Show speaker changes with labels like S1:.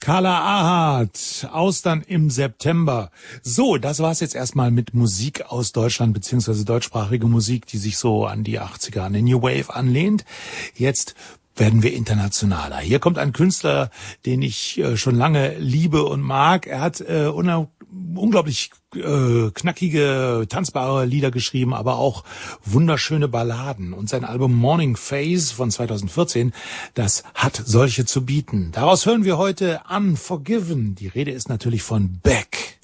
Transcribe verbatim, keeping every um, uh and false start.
S1: Carla Ahart, Austern im September. So, das war's jetzt erstmal mit Musik aus Deutschland, beziehungsweise deutschsprachige Musik, die sich so an die achtziger, an den New Wave anlehnt. Jetzt werden wir internationaler. Hier kommt ein Künstler, den ich äh, schon lange liebe und mag. Er hat äh, una- unglaublich äh, knackige, tanzbare Lieder geschrieben, aber auch wunderschöne Balladen. Und sein Album Morning Phase von zweitausendvierzehn, das hat solche zu bieten. Daraus hören wir heute Unforgiven. Die Rede ist natürlich von Beck.